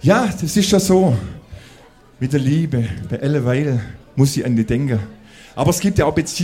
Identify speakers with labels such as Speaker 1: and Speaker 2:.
Speaker 1: Ja, das ist ja so. Mit der Liebe. Bei aller Weile muss ich an die denken. Aber es gibt ja auch Beziehungen.